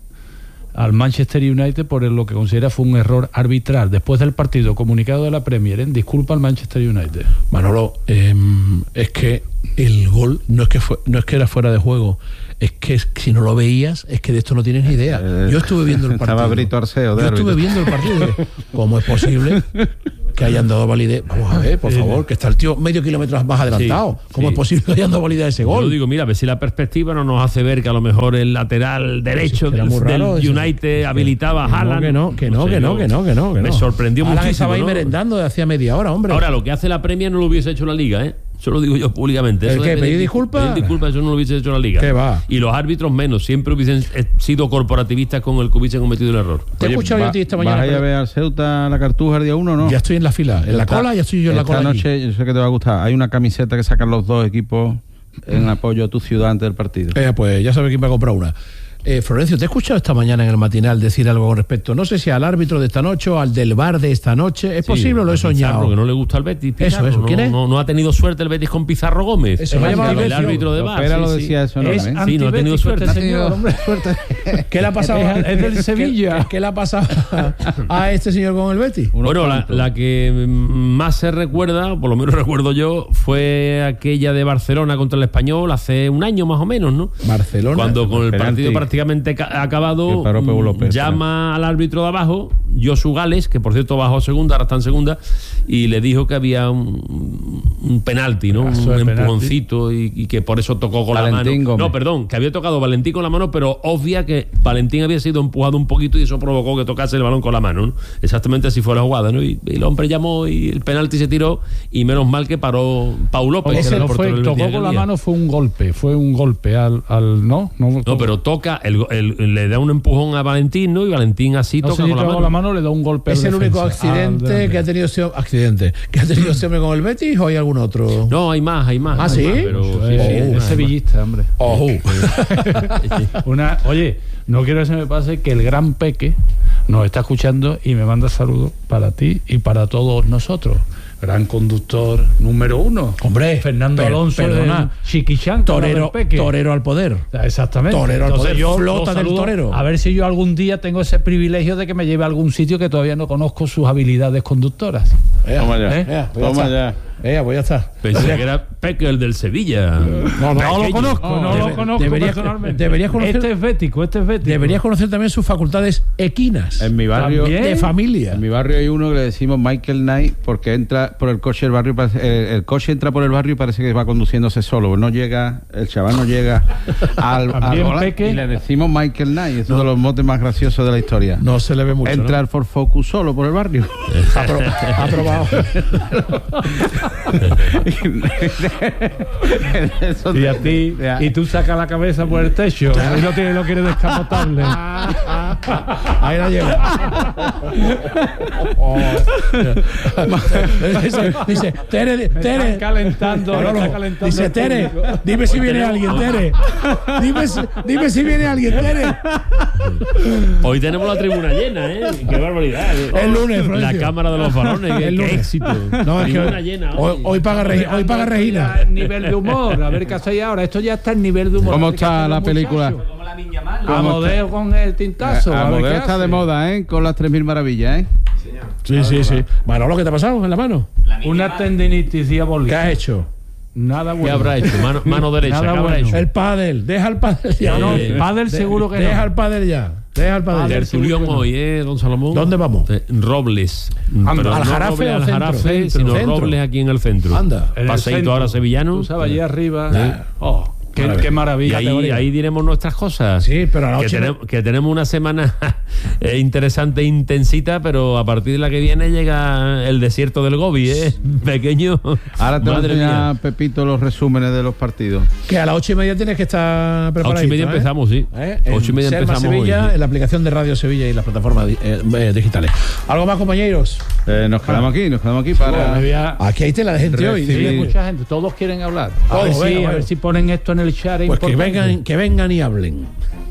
X: al Manchester United por lo que considera fue un error arbitral. Después del partido, comunicado de la Premier, ¿eh? disculpa al Manchester United.
G: Manolo, eh, es que el gol no es que fue, no es que era fuera de juego, es que si no lo veías, es que de esto no tienes ni idea. Yo estuve viendo el partido.
Z: Estaba Brito Arceo.
G: Yo estuve viendo el partido. ¿Cómo es posible que hayan dado validez? Vamos a ver, por favor, que está el tío medio kilómetro más adelantado. Sí, ¿Cómo sí. es posible que hayan dado validez a ese gol?
Y: Yo digo, mira, a ver si la perspectiva no nos hace ver que a lo mejor el lateral derecho sí, del, del United eso. habilitaba a Haaland.
G: Que no, que no, que no, que no, que no. Que no.
Y: Me sorprendió
G: Haaland
Y: muchísimo.
G: estaba ahí
Y: ¿no?
G: merendando de hacía media hora, hombre.
Y: Ahora, lo que hace la Premier no lo hubiese hecho la Liga, ¿eh? Eso lo digo yo públicamente.
G: ¿El
Y: eso
G: qué? ¿Pedir disculpas?
Y: Pedir disculpas, eso no lo hubiese hecho la Liga.
G: ¿Qué va?
Y: Y los árbitros menos, siempre hubiesen sido corporativistas con el que hubiesen cometido el error.
G: Te he escuchado yo a ti esta mañana.
Z: ¿Vas a ir a ver al Ceuta la Cartuja el día uno o no?
G: Ya estoy en la fila, en la
Z: esta,
G: cola ya estoy yo en la cola.
Z: Esta noche, allí. Yo sé que te va a gustar. Hay una camiseta que sacan los dos equipos en apoyo a tu ciudad antes del partido.
G: Eh, pues ya sabes quién va a comprar una. Eh, Florencio, te he escuchado esta mañana en el matinal decir algo con respecto, no sé si al árbitro de esta noche o al del V A R de esta noche. ¿Es sí, posible o lo he soñado?
Y: Porque no le gusta al Betis. Pizarro.
G: Eso, eso. ¿Quién
Y: no,
G: es?
Y: No, no ha tenido suerte el Betis con Pizarro Gómez.
G: Eso me ha llamado
Y: el árbitro de V A R.
Z: Pero
Y: sí,
Z: lo decía
Y: sí.
Z: eso, ¿no?
Y: Es sí, no ha tenido suerte.
G: Este señor, hombre, suerte. ¿Qué le ha pasado?
X: Es, es del Sevilla.
G: ¿Qué, qué le ha pasado a este señor con el Betis?
Y: Bueno, la, la que más se recuerda, por lo menos recuerdo yo, fue aquella de Barcelona contra el Español hace un año más o menos, ¿no?
G: Barcelona.
Y: Cuando con el partido prácticamente acabado, López, llama al árbitro de abajo, Josu Gales, que por cierto bajó a segunda, ahora está en segunda, y le dijo que había un, un penalti, ¿no? Un empujoncito y, y que por eso tocó con Valentín la mano. Gómez. No, perdón, que había tocado Valentín con la mano, pero obvia que Valentín había sido empujado un poquito y eso provocó que tocase el balón con la mano, ¿no? Exactamente así fue la jugada, ¿no? Y, y el hombre llamó y el penalti se tiró y menos mal que paró Pau López.
X: Ese no fue, tocó con la mano, fue un golpe, fue un golpe al, al ¿no? No,
Y: no pero toca, el, el, le da un empujón a Valentín, ¿no? Y Valentín así no toca sé si con la mano.
X: la mano, le da un golpe.
G: ¿Es el único accidente que ha tenido este accidente que ha tenido este hombre con el Betis o hay algún otro?
Y: No, hay más, hay más.
G: ¿Ah,
Y: hay
G: sí?
Y: Más, pero,
X: sí,
Y: sí,
X: sí,
Y: sí,
X: es sevillista, hombre.
G: Oh.
X: Una, oye, no quiero que se me pase que el gran Peque nos está escuchando y me manda saludos para ti y para todos nosotros. Gran conductor número uno.
G: Hombre,
X: Fernando per, Alonso,
G: perdona,
X: Chiquichán,
G: torero, torero al poder.
X: Exactamente.
G: Torero
X: Entonces,
G: al poder,
X: yo
G: flota del torero.
X: A ver si yo algún día tengo ese privilegio de que me lleve a algún sitio que todavía no conozco sus habilidades conductoras.
G: Ea,
Z: Toma ya.
G: ¿eh? Ea, pues
Z: Toma
G: ya.
Z: ya.
G: Ea, pues ya está.
Y: Pensé que era Peque, el del Sevilla.
X: No, no, no lo conozco, no, no
G: debe,
X: lo conozco
G: deberías,
X: personalmente.
G: Deberías conocer,
X: este es bético, este es bético.
G: Deberías conocer también sus facultades equinas.
Z: En mi barrio,
G: ¿También? De familia.
Z: En mi barrio hay uno que le decimos Michael Knight porque entra por el coche del barrio, el, el coche entra por el barrio y parece que va conduciéndose solo. No llega, el chaval no llega al, al
X: Peque,
Z: y le decimos Michael Knight. Es uno no. de los motes más graciosos de la historia.
G: No se le ve mucho.
Z: Entra al
G: ¿no?
Z: Ford Focus solo por el barrio.
G: Ha probado.
X: Y a ti, y tú sacas la cabeza por el techo y no, tiene, no quieres descapotable.
G: Ahí la lleva. Oh. dice, dice, Tere, Tere.
X: Está calentando, no, no, está calentando.
G: Dice, Tere, dime si viene alguien, Tere. Dime, dime si viene alguien, Tere.
Y: Hoy tenemos la tribuna llena, ¿eh? Qué barbaridad.
G: El lunes, Florencio.
Y: La cámara de los balones, qué, qué éxito.
G: No, es
Y: tribuna
G: que
Y: llena.
G: Hoy, hoy paga Regina. Hoy paga Regina.
X: El nivel de humor, a ver qué hacéis ahora. Esto ya está en nivel de humor.
Z: ¿Cómo está la película?
X: Amodeo con el tintazo.
Z: Amodeo está de moda, ¿eh? Con las tres mil maravillas, ¿eh?
G: Sí, sí, sí. Manolo, ¿qué te ha pasado en la mano?
X: Una tendinitis diabólica.
G: ¿Qué has hecho?
X: Nada bueno.
Y: ¿Qué habrá hecho? Mano, mano derecha.
X: Nada
Y: ¿Qué habrá
X: bueno.
Y: hecho?
G: El pádel. Deja el pádel ya.
X: No,
Y: Eh,
X: el pádel seguro que
G: deja
X: no.
G: Deja el pádel ya. Deja el pádel.
Y: Tertulión hoy, ¿eh, don Salomón?
G: ¿Dónde vamos?
Y: Eh, Robles.
G: Anda,
Y: Pero
G: ¿al
Y: no
G: Jarafe
Y: Robles
G: o
Y: al
G: centro?
Y: Jarafe,
G: Centro,
Y: sino
G: centro.
Y: Robles aquí en el centro.
G: Anda.
X: En el
Y: Paseíto
X: centro.
Y: ahora sevillano.
X: Tú sabes, allí arriba.
G: Sí.
X: Oh, qué maravilla. Qué maravilla.
Y: Y ahí, ahí diremos nuestras cosas.
G: Sí, pero a la
Y: que,
G: noche
Y: tenemos, que tenemos una semana eh, interesante e intensita, pero a partir de la que viene llega el desierto del Gobi, ¿eh? Pequeño.
Z: Ahora te voy a
Y: Madre
Z: enseñar,
Y: mía.
Z: Pepito, los resúmenes de los partidos.
G: Que a las ocho y media tienes que estar preparado.
Y: Ocho y media
G: ¿eh?
Y: empezamos, sí.
G: ¿Eh?
Y: Ocho y media
G: Selma
Y: empezamos
G: Sevilla,
Y: hoy, sí.
G: en la aplicación de Radio Sevilla y las plataformas eh, eh, digitales. ¿Algo más, compañeros?
Z: Eh, nos quedamos aquí, nos quedamos aquí para...
X: Había-
G: Aquí hay tela de gente hoy.
Z: Recibir-
X: Hay mucha gente, todos quieren hablar. A,
G: Todos,
X: ver, si,
G: venga,
X: a
G: venga.
X: ver si ponen esto en el chat. es
G: Pues que
X: importante.
G: vengan, que vengan y hablen.